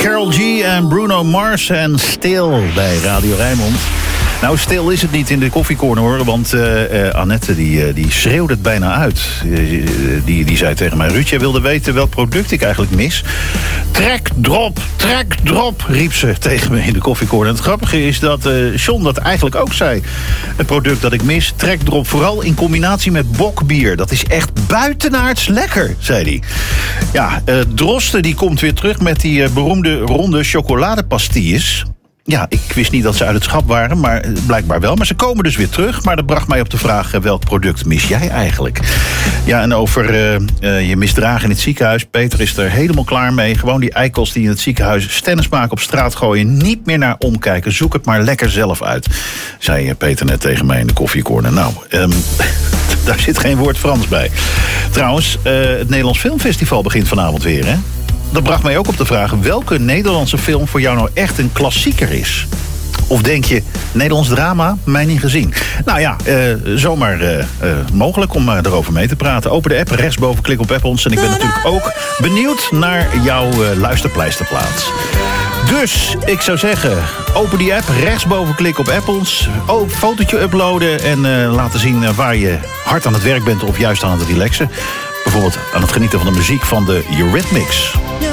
Karol G en Bruno Mars en Stil bij Radio Rijnmond. Nou, stil is het niet in de koffiecorner, hoor. Want Annette die schreeuwde het bijna uit. Die zei tegen mij: Ruud, jij wilde weten welk product ik eigenlijk mis. Trek, drop, riep ze tegen me in de koffiecorner. En het grappige is dat John dat eigenlijk ook zei. Het product dat ik mis, trek, drop, vooral in combinatie met bokbier. Dat is echt buitenaards lekker, zei hij. Ja, Drosten die komt weer terug met die beroemde ronde chocoladepastilles. Ja, ik wist niet dat ze uit het schap waren, maar blijkbaar wel. Maar ze komen dus weer terug. Maar dat bracht mij op de vraag: welk product mis jij eigenlijk? Ja, en over je misdragen in het ziekenhuis. Peter is er helemaal klaar mee. Gewoon die eikels die in het ziekenhuis stennis maken, op straat gooien. Niet meer naar omkijken. Zoek het maar lekker zelf uit, zei Peter net tegen mij in de koffiecorner. Nou, daar zit geen woord Frans bij. Trouwens, het Nederlands Filmfestival begint vanavond weer, hè? Dat bracht mij ook op de vraag: welke Nederlandse film voor jou nou echt een klassieker is? Of denk je, Nederlands drama, mij niet gezien? Nou ja, zomaar mogelijk om erover mee te praten. Open de app, rechtsboven klik op Appels. En ik ben natuurlijk ook benieuwd naar jouw luisterpleisterplaats. Dus, ik zou zeggen, open die app, rechtsboven klik op Apples. Fotootje uploaden en laten zien waar je hard aan het werk bent of juist aan het relaxen. Bijvoorbeeld aan het genieten van de muziek van de Eurythmics.